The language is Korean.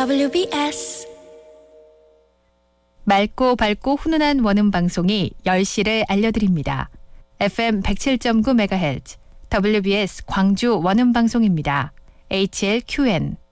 WBS 맑고 밝고 훈훈한 원음 방송이 10시를 알려드립니다. FM 107.9MHz WBS 광주 원음 방송입니다. HLQN